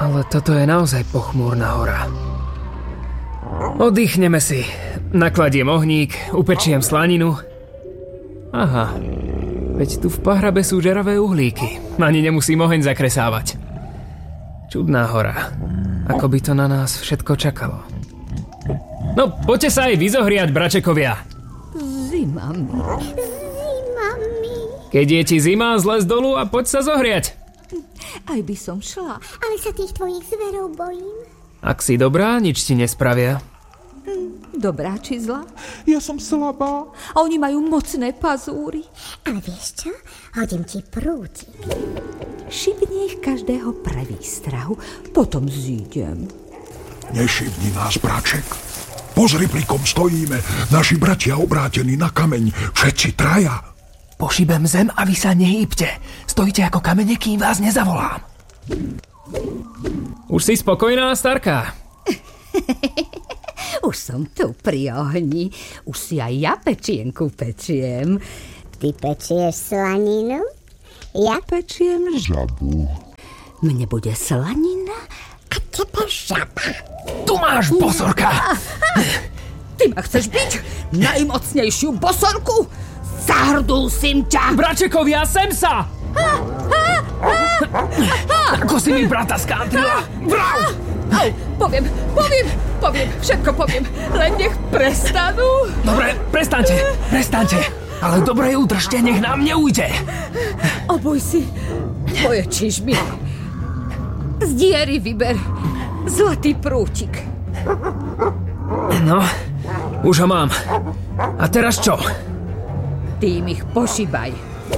Ale toto je naozaj pochmúrna hora. Oddychneme si. Nakladiem ohník, upečiem slaninu. Aha, veď tu v pahrabe sú žeravé uhlíky. Ani nemusím oheň zakresávať. Čudná hora. Ako by to na nás všetko čakalo. No, poďte sa aj vyzohriať, bračekovia. Zimami. Keď je ti zima, zlez dolu a poď sa zohriať. Aj by som šla. Ale sa tých tvojich zverov bojím. Ak si dobrá, nič ti nespravia. Dobrá či zlá? Ja som slabá. A oni majú mocné pazúry. Ale vieš čo? Hodím ti prútik. Šibni ich každého pre výstrahu. Potom zídem. Nešibni nás, braček. Pozri, pri kom stojíme. Naši bratia obrátení na kameň. Všetci traja. Pošibem zem a vy sa nehýbte. Stojíte ako kamene, kým vás nezavolám. Už si spokojná, starka? Už som tu pri ohni. Už si aj ja pečienku pečiem. Ty pečieš slaninu? Ja Pečiem Žabu. Mne bude slanina. a tebe žaba. Tu máš, bosorka! Ty ma chceš byť? Najmocnejšiu bosorku? Zahrdul sim ťa! Bračekovia, sem sa! Ako si mi brata skántrila? Vrav! Au, poviem, všetko poviem. Len nech prestanú. Dobre, prestaňte. Ale dobre ju držte, nech nám neujde. Obuj si moje čižmy. Z diery vyber zlatý prútik. No, už ho mám. A teraz čo? Tým ich pošibaj.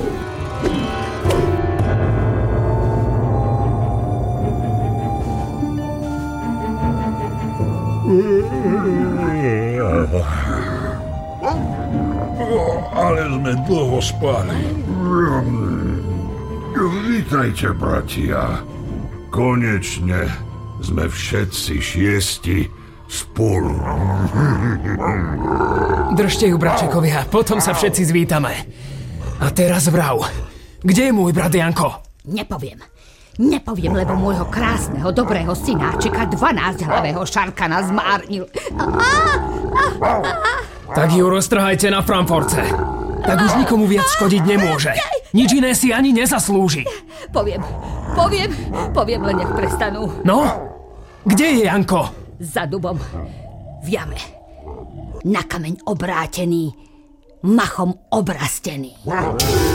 Ale sme dlho spali. Vítajte, bratia. Konečne sme všetci 6 spolu. Držte ju, bračekovia, potom sa všetci zvítame. A teraz vrav. Kde je môj brat Janko? Nepoviem, lebo môjho krásneho, dobrého synáčika 12-hlavého šarkana zmárnil. Tak ju roztrhajte na Frankfurtce. Tak už nikomu viac škodiť nemôže. Nič iné si ani nezaslúži. Poviem, len nech prestanú. No? Kde je Janko? Za dubom. V jame. Na kameň obrátený. Machom obrastený.